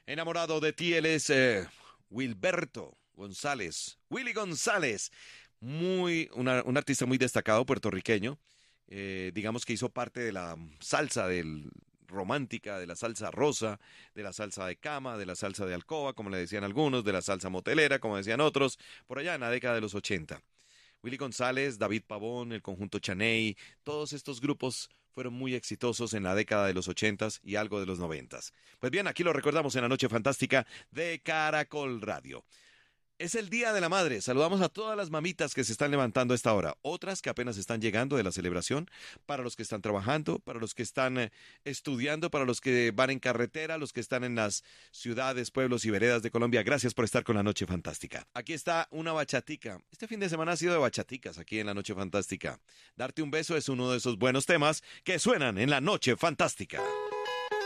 Enamorado de ti, él es Wilberto González, Willy González, un artista muy destacado puertorriqueño, digamos que hizo parte de la salsa del romántica, de la salsa rosa, de la salsa de cama, de la salsa de alcoba, como le decían algunos, de la salsa motelera, como decían otros, por allá en la década de los 80. Willy González, David Pavón, el conjunto Chaney, todos estos grupos fueron muy exitosos en la década de los 80 y algo de los 90. Pues bien, aquí lo recordamos en la Noche Fantástica de Caracol Radio. Es el Día de la Madre. Saludamos a todas las mamitas que se están levantando a esta hora. Otras que apenas están llegando de la celebración. Para los que están trabajando, para los que están estudiando, para los que van en carretera, los que están en las ciudades, pueblos y veredas de Colombia. Gracias por estar con la Noche Fantástica. Aquí está una bachatica. Este fin de semana ha sido de bachaticas aquí en la Noche Fantástica. Darte un beso es uno de esos buenos temas que suenan en la Noche Fantástica.